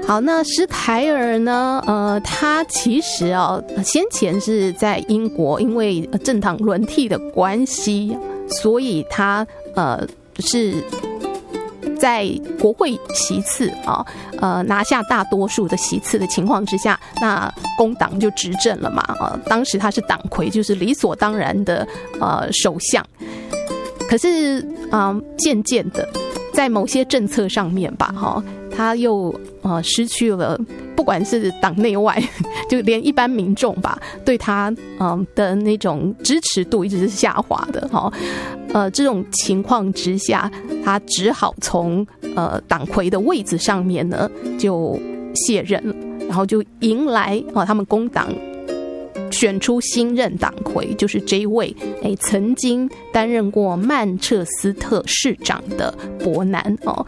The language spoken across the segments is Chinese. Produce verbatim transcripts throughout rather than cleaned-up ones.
好，那施凯尔呢？呃，他其实啊，先前是在英国，因为政党轮替的关系，所以他呃是在国会席次啊，呃拿下大多数的席次的情况之下，那工党就执政了嘛。啊，当时他是党魁，就是理所当然的呃首相。可是啊，呃，渐渐的，在某些政策上面吧，哈。他又呃失去了，不管是党内外，就连一般民众吧，对他嗯、呃、的那种支持度一直是下滑的哈。呃，这种情况之下，他只好从呃党魁的位置上面呢就卸任了，然后就迎来啊、呃、他们工党选出新任党魁，就是这一位哎曾经担任过曼彻斯特市长的伯南哦。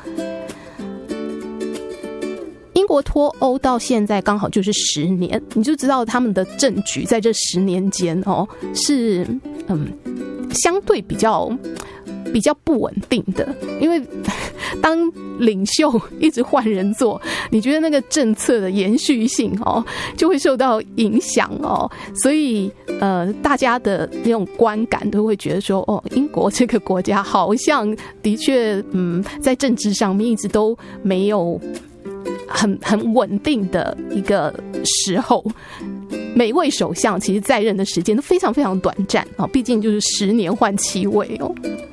英国脱欧到现在刚好就是十年，你就知道他们的政局在这十年间哦是嗯相对比较比较不稳定的，因为当领袖一直换人做，你觉得那个政策的延续性哦就会受到影响哦，所以呃大家的那种观感都会觉得说哦，英国这个国家好像的确嗯在政治上面一直都没有很很稳定的一个时候，每位首相其实在任的时间都非常非常短暂啊，毕竟就是十年换七位哦。